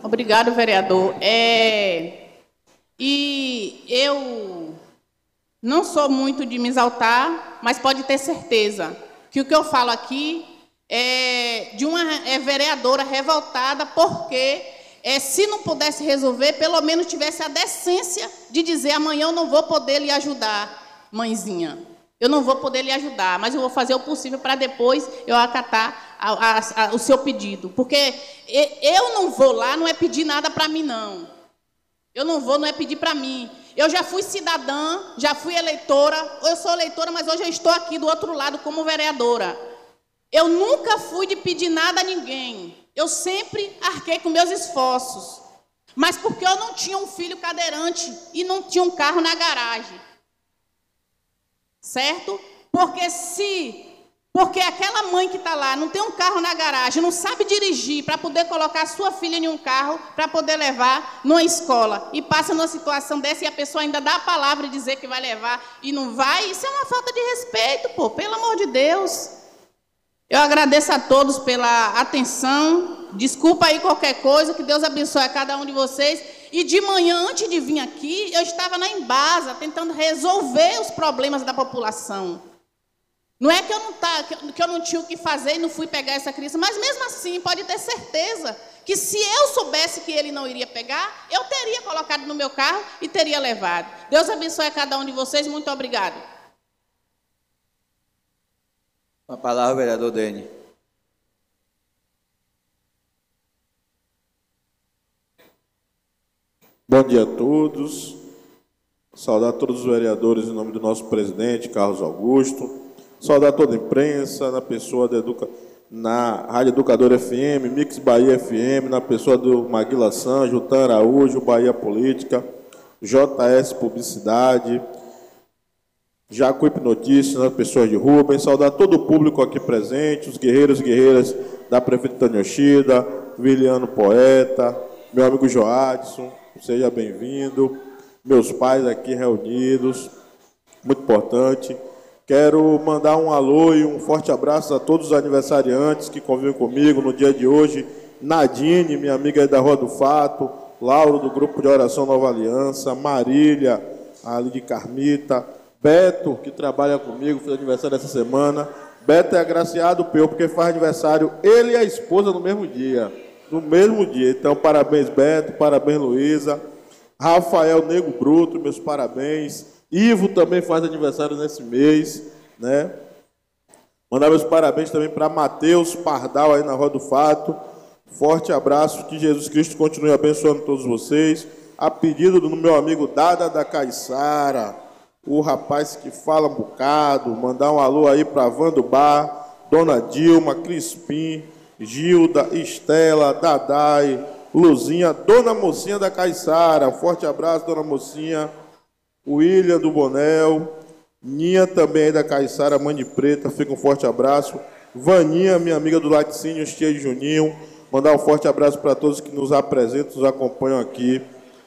Obrigado, vereador. E eu não sou muito de me exaltar, mas pode ter certeza que o que eu falo aqui é de uma vereadora revoltada, porque se não pudesse resolver, pelo menos tivesse a decência de dizer: amanhã eu não vou poder lhe ajudar, mãezinha. Eu não vou poder lhe ajudar, mas eu vou fazer o possível para depois eu acatar o seu pedido. Porque eu não vou lá, não é pedir nada para mim, não. Eu não vou, não é pedir para mim. Eu já fui cidadã, já fui eleitora. Eu sou eleitora, mas hoje eu estou aqui do outro lado como vereadora. Eu nunca fui de pedir nada a ninguém. Eu sempre arquei com meus esforços. Mas porque eu não tinha um filho cadeirante e não tinha um carro na garagem. Certo? Porque aquela mãe que está lá não tem um carro na garagem, não sabe dirigir para poder colocar a sua filha em um carro para poder levar numa escola e passa numa situação dessa e a pessoa ainda dá a palavra e dizer que vai levar e não vai, isso é uma falta de respeito, pô, pelo amor de Deus. Eu agradeço a todos pela atenção, desculpa aí qualquer coisa, que Deus abençoe a cada um de vocês. E de manhã, antes de vir aqui, eu estava na Embasa, tentando resolver os problemas da população. Não é que eu não tinha o que fazer e não fui pegar essa criança, mas mesmo assim, pode ter certeza que se eu soubesse que ele não iria pegar, eu teria colocado no meu carro e teria levado. Deus abençoe a cada um de vocês, muito obrigado. Com a palavra, o vereador Dene. Bom dia a todos. Saudar todos os vereadores em nome do nosso presidente, Carlos Augusto. Saudar toda a imprensa, na pessoa na Rádio Educadora FM, Mix Bahia FM, na pessoa do Maguila Sanjo, Tan Araújo, Bahia Política, JS Publicidade, Jacuípe Notícias, na pessoa de Rubens. Saudar todo o público aqui presente, os guerreiros e guerreiras da Prefeita Tânia Yoshida, Viliano Poeta, meu amigo Joadson, seja bem-vindo. Meus pais aqui reunidos, muito importante. Quero mandar um alô e um forte abraço a todos os aniversariantes que convivem comigo no dia de hoje. Nadine, minha amiga aí da Rua do Fato, Lauro, do Grupo de Oração Nova Aliança, Marília, ali de Carmita, Beto, que trabalha comigo, fez aniversário essa semana. Beto é agraciado porque faz aniversário ele e a esposa no mesmo dia. No mesmo dia. Então, parabéns, Beto, parabéns, Luísa. Rafael Nego Bruto, meus parabéns. Ivo também faz aniversário nesse mês, né? Mandar meus parabéns também para Matheus Pardal, aí na Rua do Fato. Forte abraço, que Jesus Cristo continue abençoando todos vocês. A pedido do meu amigo Dada da Caiçara, o rapaz que fala um bocado, mandar um alô aí para Vando Bar, Dona Dilma, Crispim, Gilda, Estela, Dadai, Luzinha, Dona Mocinha da Caiçara. Forte abraço, Dona Mocinha. William do Bonel, Ninha também da Caiçara, Mãe de Preta, fica um forte abraço. Vaninha, minha amiga do Laticínio, tia de Juninho, mandar um forte abraço para todos que nos apresentam, nos acompanham aqui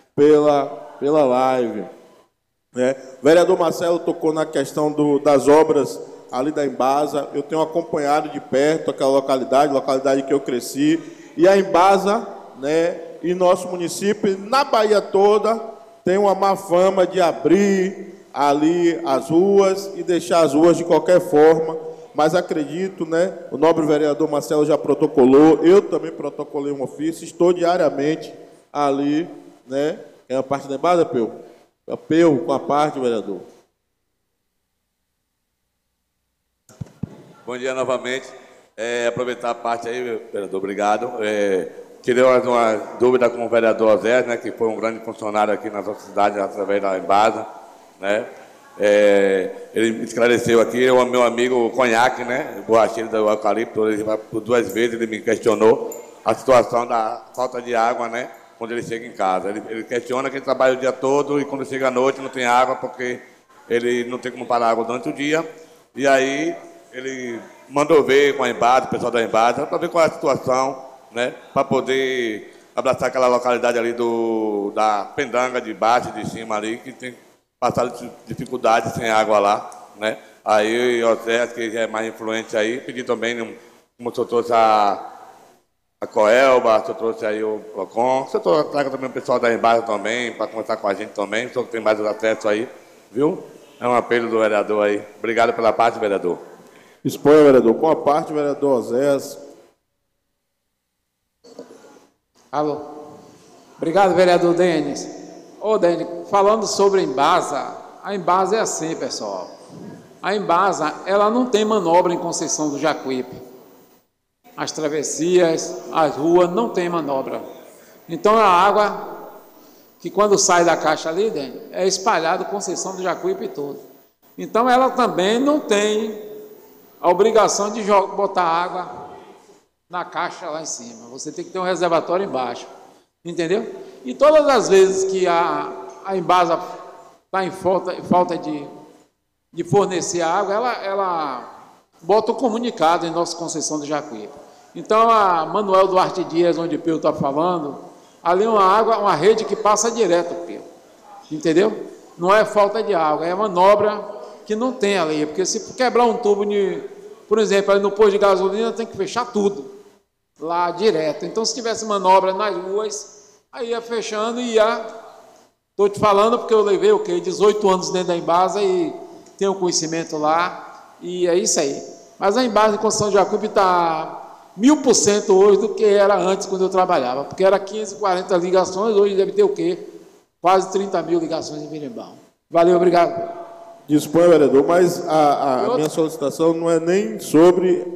pela live. Vereador Marcelo tocou na questão das obras ali da Embasa. Eu tenho acompanhado de perto aquela localidade que eu cresci, e a Embasa, e nosso município, na Bahia toda, tem uma má fama de abrir ali as ruas e deixar as ruas de qualquer forma, mas acredito, o nobre vereador Marcelo já protocolou, eu também protocolei um ofício, estou diariamente ali, é a parte da Embasa, Peu, com a parte, vereador. Bom dia novamente. Aproveitar a parte aí, vereador, obrigado. Tirei uma dúvida com o vereador Osés, que foi um grande funcionário aqui na nossa cidade, através da Embasa, ele me esclareceu aqui, o meu amigo Conhaque, borracheiro do Eucalipto, por 2 vezes ele me questionou a situação da falta de água, quando ele chega em casa. Ele questiona que ele trabalha o dia todo e quando chega à noite não tem água porque ele não tem como parar água durante o dia. E aí ele mandou ver com a Embasa, o pessoal da Embasa, para ver qual é a situação, para poder abraçar aquela localidade ali da Pendanga, de baixo e de cima ali, que tem passado dificuldade sem água lá, Aí o José, que é mais influente aí, pedi também, como o senhor trouxe a Coelba, você trouxe aí o Procon. Você traga também o pessoal da Embasa também, para conversar com a gente também, o senhor que tem mais acesso aí, viu? É um apelo do vereador aí. Obrigado pela parte, vereador. Exponha, vereador. Com a parte, vereador Oséias. Alô. Obrigado, vereador Denis. Ô, Denis, falando sobre a Embasa é assim, pessoal. A Embasa, ela não tem manobra em Conceição do Jacuípe. As travessias, as ruas, não tem manobra. Então, a água, que quando sai da caixa ali, Denis, é espalhada Conceição do Jacuípe todo. Então, ela também não tem a obrigação de botar água na caixa lá em cima. Você tem que ter um reservatório embaixo. Entendeu? E todas as vezes que a Embasa está em falta de fornecer água, ela bota um comunicado em nossa Conceição do Jacuípe. Então, a Manuel Duarte Dias, onde o Pio está falando, ali é uma rede que passa direto, Pio. Entendeu? Não é falta de água, é manobra que não tem ali. Porque se quebrar um tubo, por exemplo, ali no posto de gasolina, tem que fechar tudo lá direto. Então, se tivesse manobra nas ruas, aí ia fechando e ia... Estou te falando porque eu levei 18 anos dentro da Embasa e tenho conhecimento lá, e é isso aí. Mas a Embasa de Conceição de Jacuípe está 1000% hoje do que era antes, quando eu trabalhava, porque era 540 ligações, hoje deve ter quase 30 mil ligações em Birimbau. Valeu, obrigado. Dispõe, vereador, mas a minha solicitação não é nem sobre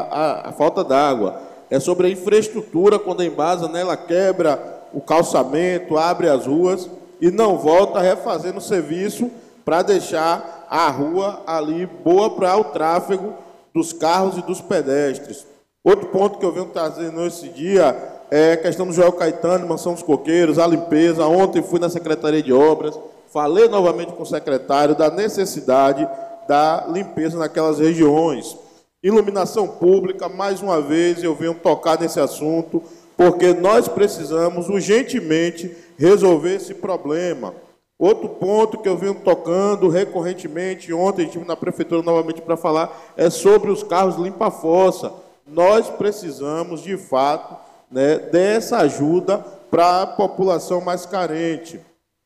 a falta d'água, é sobre a infraestrutura, quando a Embasa, né, ela quebra o calçamento, abre as ruas e não volta refazendo o serviço para deixar a rua ali boa para o tráfego dos carros e dos pedestres. Outro ponto que eu venho trazendo esse dia é a questão do Joel Caetano, Mansão dos Coqueiros, a limpeza. Ontem fui na Secretaria de Obras, falei novamente com o secretário da necessidade da limpeza naquelas regiões. Iluminação pública, mais uma vez eu venho tocar nesse assunto, porque nós precisamos urgentemente resolver esse problema. Outro ponto que eu venho tocando recorrentemente, ontem estive na prefeitura novamente para falar, é sobre os carros limpa-fossa. Nós precisamos, de fato, né, dessa ajuda para a população mais carente.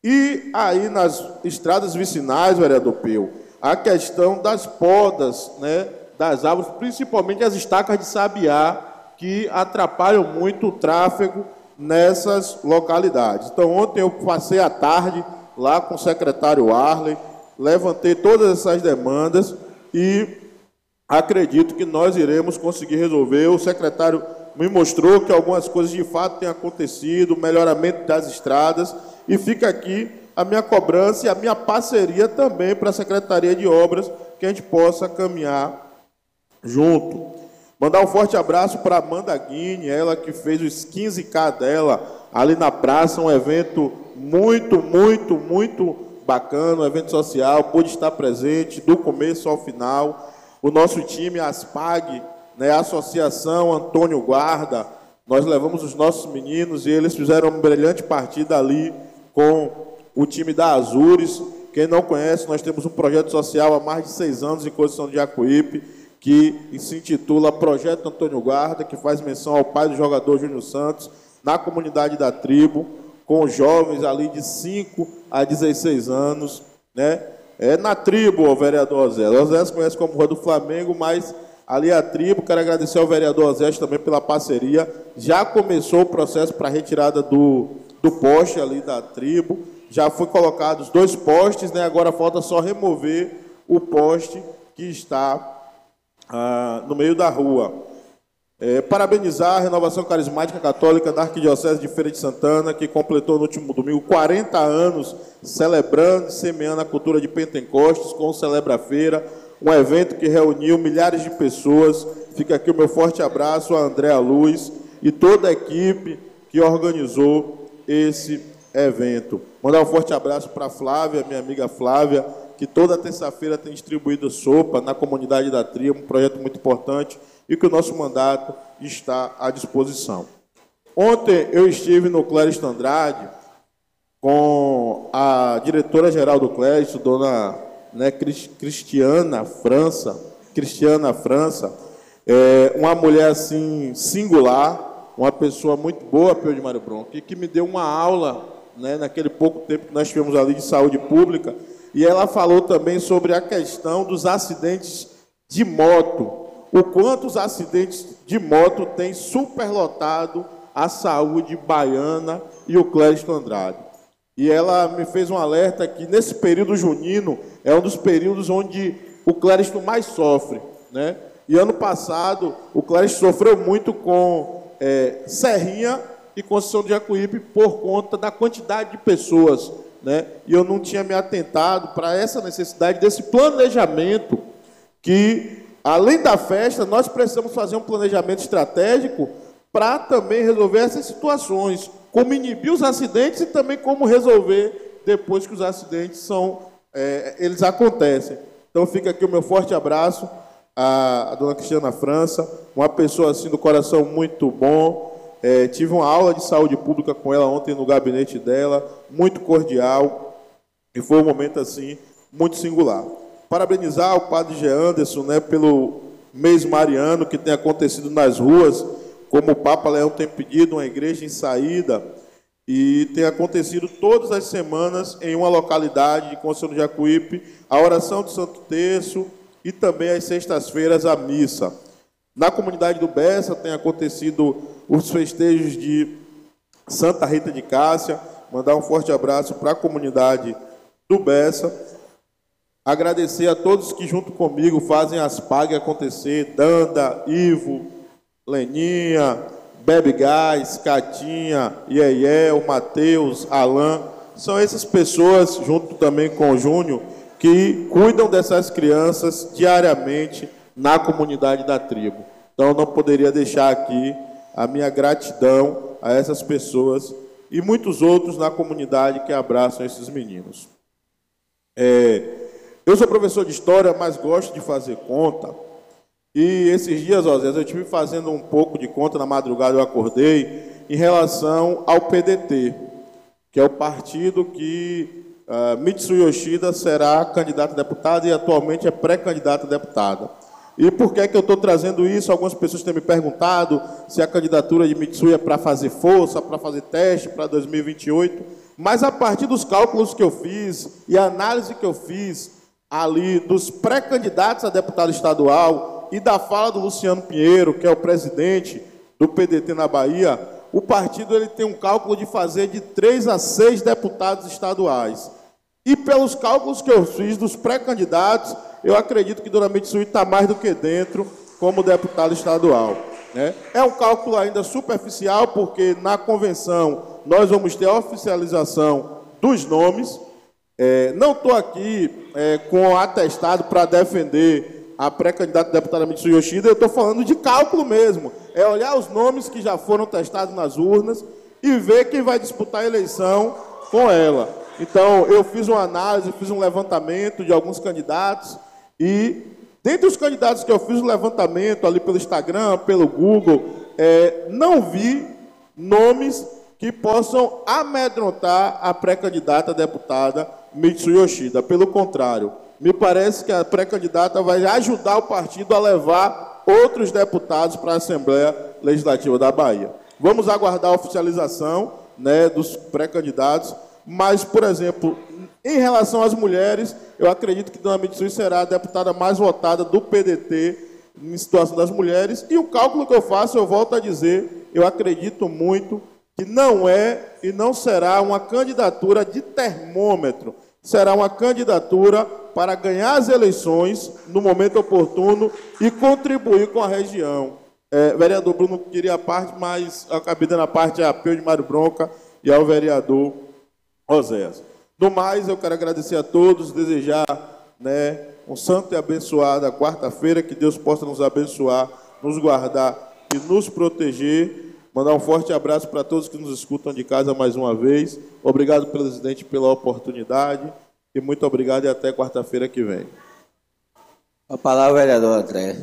E aí, nas estradas vicinais, vereador Pio, a questão das podas, né, das árvores, principalmente as estacas de sabiá, que atrapalham muito o tráfego nessas localidades. Então, ontem eu passei a tarde lá com o secretário Arley, levantei todas essas demandas e acredito que nós iremos conseguir resolver. O secretário me mostrou que algumas coisas de fato têm acontecido, o melhoramento das estradas, e fica aqui a minha cobrança e a minha parceria também para a Secretaria de Obras, que a gente possa caminhar junto. Mandar um forte abraço para a Amanda Guine, ela que fez os 15K dela ali na praça, um evento muito bacana, um evento social, pude estar presente do começo ao final. O nosso time, a ASPAG, né, a Associação Antônio Guarda, nós levamos os nossos meninos e eles fizeram uma brilhante partida ali com o time da Azures. Quem não conhece, nós temos um projeto social há mais de 6 anos em Conceição de Jacuípe, que se intitula Projeto Antônio Guarda, que faz menção ao pai do jogador Júnior Santos, na comunidade da tribo, com jovens ali de 5 a 16 anos, né? É na tribo, o vereador Oséias. O Oséias conhece como Rua do Flamengo, mas ali é a tribo. Quero agradecer ao vereador Oséias também pela parceria. Já começou o processo para a retirada do poste ali da tribo. Já foi colocados 2 postes, né? Agora falta só remover o poste que está no meio da rua. Parabenizar a Renovação Carismática Católica da Arquidiocese de Feira de Santana, que completou no último domingo 40 anos celebrando e semeando a cultura de Pentecostes com o Celebra Feira, um evento que reuniu milhares de pessoas. Fica aqui o meu forte abraço a Andréa Luz e toda a equipe que organizou esse evento. Mandar um forte abraço para a Flávia, minha amiga Flávia, que toda terça-feira tem distribuído sopa na comunidade da tribo, um projeto muito importante, e que o nosso mandato está à disposição. Ontem eu estive no Cléristo Andrade com a diretora-geral do Cléristo, dona, né, Cristiana França, uma mulher assim singular, uma pessoa muito boa, Peu de Mário Bronca, e que me deu uma aula, né, naquele pouco tempo que nós tivemos ali de saúde pública, e ela falou também sobre a questão dos acidentes de moto, o quanto os acidentes de moto têm superlotado a saúde baiana e o Clériston Andrade. E ela me fez um alerta que nesse período junino é um dos períodos onde o Clériston mais sofre, né? E ano passado o Clériston sofreu muito com Serrinha e Conceição de Jacuípe por conta da quantidade de pessoas, né? E eu não tinha me atentado para essa necessidade desse planejamento que, além da festa, nós precisamos fazer um planejamento estratégico para também resolver essas situações, como inibir os acidentes e também como resolver depois que os acidentes eles acontecem. Então fica aqui o meu forte abraço à dona Cristiana França, uma pessoa assim do coração muito bom. Tive uma aula de saúde pública com ela ontem no gabinete dela, muito cordial, e foi um momento assim muito singular. Parabenizar o padre G. Anderson, né, pelo mês mariano que tem acontecido nas ruas, como o Papa Leão tem pedido, uma igreja em saída, e tem acontecido todas as semanas em uma localidade de Conceição de Jacuípe, a oração do Santo Terço e também às sextas-feiras a missa. Na comunidade do Bessa tem acontecido os festejos de Santa Rita de Cássia, mandar um forte abraço para a comunidade do Bessa, agradecer a todos que junto comigo fazem as PAG acontecer, Danda, Ivo, Leninha, Bebe Gás, Catinha, Ieiel, Mateus, Alain, são essas pessoas, junto também com o Júnior, que cuidam dessas crianças diariamente na comunidade da tribo. Então, não poderia deixar aqui a minha gratidão a essas pessoas e muitos outros na comunidade que abraçam esses meninos. Eu sou professor de História, mas gosto de fazer conta. E esses dias, Osés, eu estive fazendo um pouco de conta, na madrugada eu acordei, em relação ao PDT, que é o partido que Mitsuyo Yoshida será candidata a deputada e atualmente é pré-candidata a deputada. E por que é que eu estou trazendo isso? Algumas pessoas têm me perguntado se a candidatura de Mitsuyo é para fazer força, para fazer teste para 2028, mas a partir dos cálculos que eu fiz e a análise que eu fiz ali dos pré-candidatos a deputado estadual e da fala do Luciano Pinheiro, que é o presidente do PDT na Bahia, o partido ele tem um cálculo de fazer de 3 a 6 deputados estaduais. E pelos cálculos que eu fiz dos pré-candidatos, eu acredito que Dona Mitsui está mais do que dentro como deputado estadual, né? É um cálculo ainda superficial, porque na convenção nós vamos ter a oficialização dos nomes. Não estou aqui com atestado para defender a pré-candidata a deputada Mitsuyo Yoshida, eu estou falando de cálculo mesmo. É olhar os nomes que já foram testados nas urnas e ver quem vai disputar a eleição com ela. Então, eu fiz uma análise, fiz um levantamento de alguns candidatos e, dentre os candidatos que eu fiz o levantamento ali pelo Instagram, pelo Google, não vi nomes que possam amedrontar a pré-candidata a deputada Mitsuyo Yoshida. Pelo contrário, me parece que a pré-candidata vai ajudar o partido a levar outros deputados para a Assembleia Legislativa da Bahia. Vamos aguardar a oficialização, né, dos pré-candidatos, mas, por exemplo, em relação às mulheres, eu acredito que Dona Mitsui será a deputada mais votada do PDT em situação das mulheres, e o cálculo que eu faço, eu volto a dizer, eu acredito muito que não é e não será uma candidatura de termômetro, será uma candidatura para ganhar as eleições no momento oportuno e contribuir com a região. Vereador Bruno queria a parte, mas eu acabei dando a parte a Peu de Mário Bronca e ao vereador Oséias. No mais, eu quero agradecer a todos, desejar, né, um santo e abençoada quarta-feira, que Deus possa nos abençoar, nos guardar e nos proteger. Mandar um forte abraço para todos que nos escutam de casa mais uma vez. Obrigado, presidente, pela oportunidade. E muito obrigado e até quarta-feira que vem. A palavra, vereador André.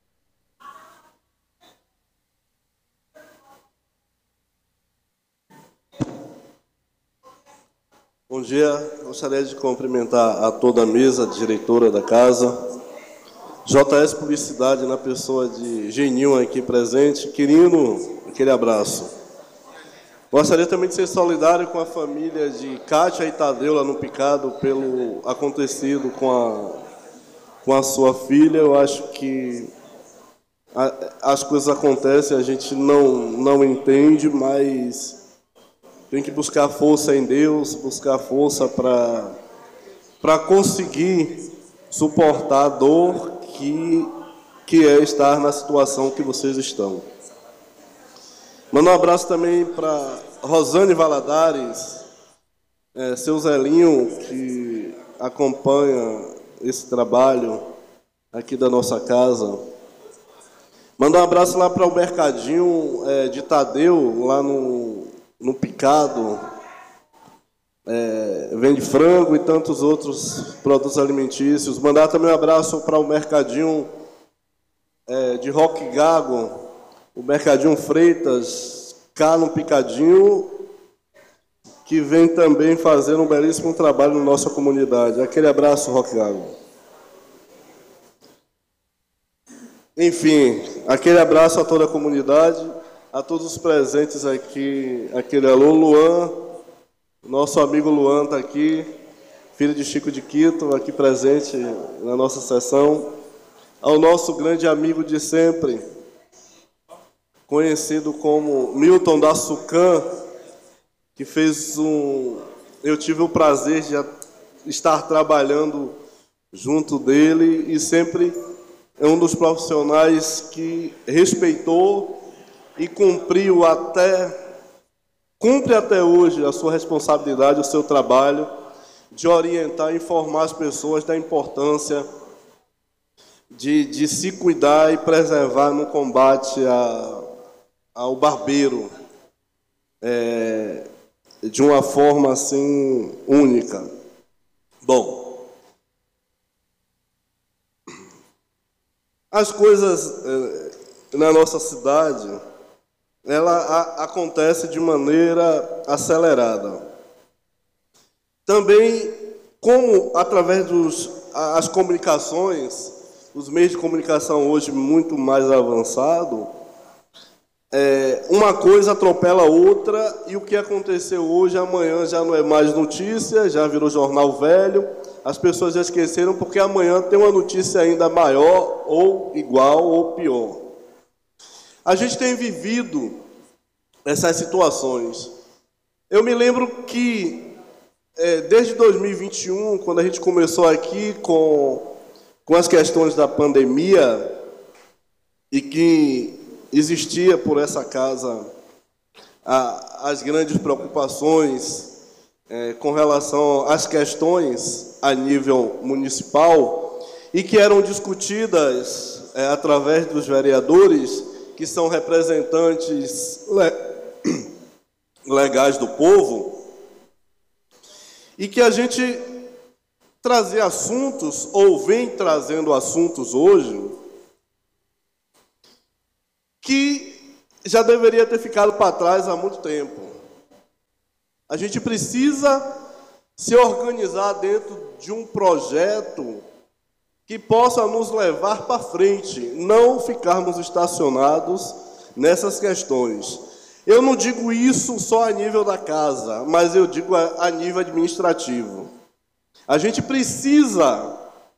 Bom dia. Gostaria de cumprimentar a toda a mesa, a diretora da casa, JS Publicidade, na pessoa de Geninho aqui presente. Querido, aquele abraço. Gostaria também de ser solidário com a família de Kátia e Tadeu, lá no Picado, pelo acontecido com a sua filha. Eu acho que as coisas acontecem, a gente não entende, mas tem que buscar força em Deus, buscar força para conseguir suportar a dor que é estar na situação que vocês estão. Mando um abraço também para Rosane Valadares, seu Zelinho, que acompanha esse trabalho aqui da nossa casa. Mando um abraço lá para o Mercadinho de Tadeu, lá no Picado. Vende frango e tantos outros produtos alimentícios. Mandar também um abraço para o Mercadinho de Roque Gago, o Mercadinho Freitas, cá no Picadinho, que vem também fazendo um belíssimo trabalho na nossa comunidade. Aquele abraço, Roque Gago. Enfim, aquele abraço a toda a comunidade, a todos os presentes aqui. Aquele alô, Luan. Nosso amigo Luan está aqui, filho de Chico de Quito, aqui presente na nossa sessão. Ao nosso grande amigo de sempre, conhecido como Milton da Sucan, que fez eu tive o prazer de estar trabalhando junto dele e sempre é um dos profissionais que respeitou e cumpre até hoje a sua responsabilidade, o seu trabalho de orientar e informar as pessoas da importância de se cuidar e preservar no combate ao barbeiro, de uma forma assim única. Bom, as coisas na nossa cidade, ela acontece de maneira acelerada. Também, como através das comunicações, os meios de comunicação hoje muito mais avançados, uma coisa atropela a outra, e o que aconteceu hoje, amanhã já não é mais notícia, já virou jornal velho, as pessoas já esqueceram, porque amanhã tem uma notícia ainda maior, ou igual, ou pior. A gente tem vivido essas situações. Eu me lembro que, desde 2021, quando a gente começou aqui com as questões da pandemia, e que existia por essa casa as grandes preocupações com relação às questões a nível municipal, e que eram discutidas através dos vereadores, que são representantes legais do povo, e que a gente trazia assuntos, ou vem trazendo assuntos hoje, que já deveria ter ficado para trás há muito tempo. A gente precisa se organizar dentro de um projeto que possa nos levar para frente, não ficarmos estacionados nessas questões. Eu não digo isso só a nível da casa, mas eu digo a nível administrativo. A gente precisa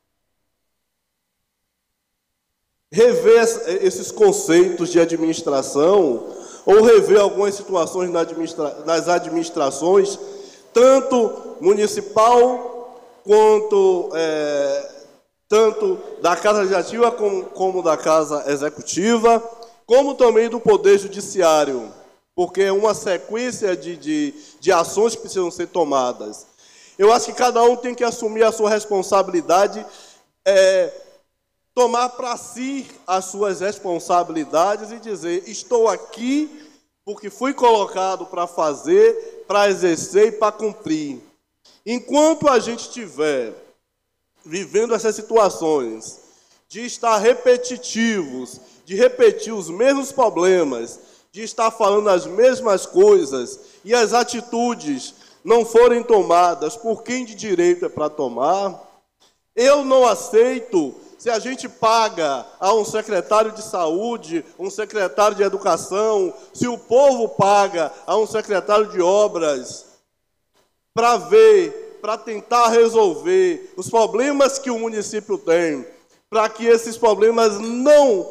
rever esses conceitos de administração, ou rever algumas situações nas administrações, tanto municipal, quanto tanto da Casa Legislativa como da Casa Executiva, como também do Poder Judiciário, porque é uma sequência de ações que precisam ser tomadas. Eu acho que cada um tem que assumir a sua responsabilidade, tomar para si as suas responsabilidades e dizer: estou aqui porque fui colocado para fazer, para exercer e para cumprir. Enquanto a gente estiver vivendo essas situações de estar repetitivos, de repetir os mesmos problemas, de estar falando as mesmas coisas, e as atitudes não forem tomadas por quem de direito é para tomar, eu não aceito se a gente paga a um secretário de saúde, um secretário de educação, se o povo paga a um secretário de obras para ver, para tentar resolver os problemas que o município tem, para que esses problemas não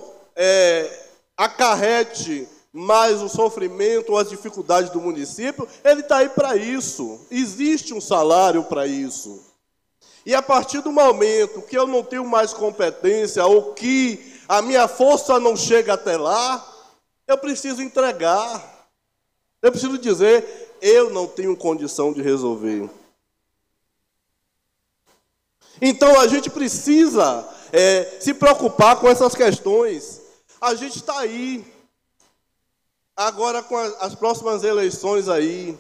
acarrete mais o sofrimento ou as dificuldades do município, ele está aí para isso. Existe um salário para isso. E a partir do momento que eu não tenho mais competência ou que a minha força não chega até lá, eu preciso entregar. Eu preciso dizer, eu não tenho condição de resolver. Então a gente precisa se preocupar com essas questões. A gente está aí. Agora, com as próximas eleições aí,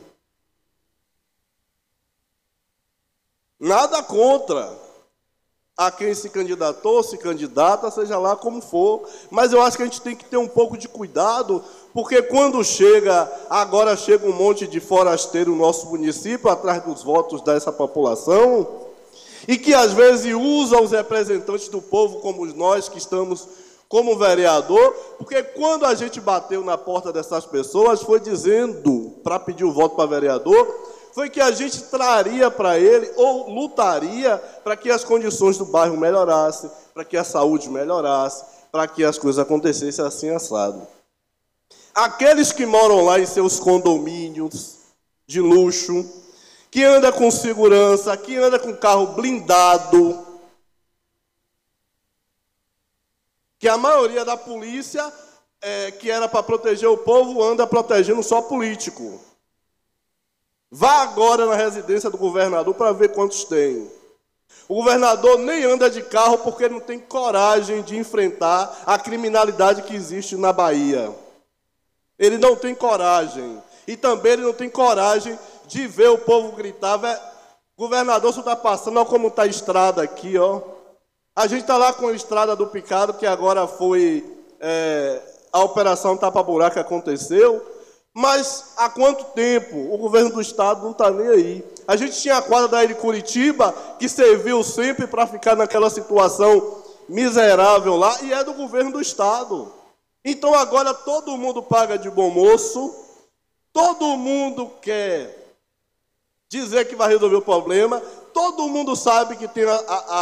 nada contra a quem se candidatou, se candidata, seja lá como for, mas eu acho que a gente tem que ter um pouco de cuidado, porque quando agora chega um monte de forasteiro no nosso município, atrás dos votos dessa população, e que às vezes usa os representantes do povo como nós que estamos como vereador, porque quando a gente bateu na porta dessas pessoas, foi dizendo, para pedir o voto para vereador, foi que a gente traria para ele, ou lutaria, para que as condições do bairro melhorassem, para que a saúde melhorasse, para que as coisas acontecessem assim, assado. Aqueles que moram lá em seus condomínios de luxo, que anda com segurança, que anda com carro blindado, que a maioria da polícia, que era para proteger o povo, anda protegendo só político. Vá agora na residência do governador para ver quantos tem. O governador nem anda de carro porque não tem coragem de enfrentar a criminalidade que existe na Bahia. Ele não tem coragem. E também ele não tem coragem de ver o povo gritar. Governador, você está passando, olha como está a estrada aqui, ó. A gente está lá com a estrada do Picado, que agora foi a operação tapa-buraco que aconteceu. Mas há quanto tempo o governo do estado não está nem aí? A gente tinha a quadra da Curitiba, que serviu sempre para ficar naquela situação miserável lá, e é do governo do estado. Então agora todo mundo paga de bom moço, todo mundo quer dizer que vai resolver o problema, todo mundo sabe que tem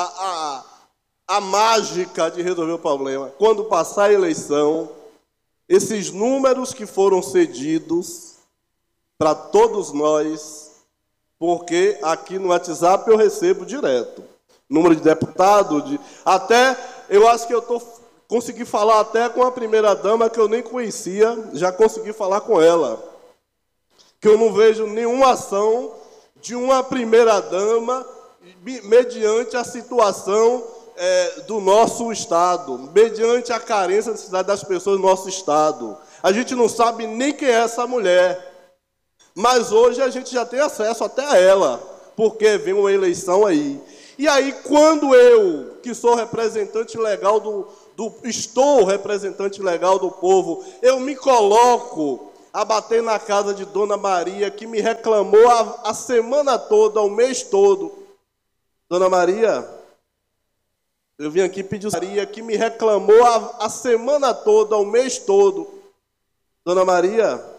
a mágica de resolver o problema. Quando passar a eleição, esses números que foram cedidos para todos nós, porque aqui no WhatsApp eu recebo direto. Número de deputado, até eu acho que consegui falar até com a primeira-dama que eu nem conhecia, já consegui falar com ela. Que eu não vejo nenhuma ação de uma primeira-dama mediante a situação do nosso estado, mediante a carência de cidade das pessoas do nosso estado. A gente não sabe nem quem é essa mulher, mas hoje a gente já tem acesso até a ela, porque vem uma eleição aí. E aí, quando eu, que sou representante legal estou representante legal do povo, eu me coloco a bater na casa de Dona Maria, que me reclamou a semana toda, o mês todo. Dona Maria, eu vim aqui pedir Maria, que me reclamou a semana toda, o mês todo. Dona Maria,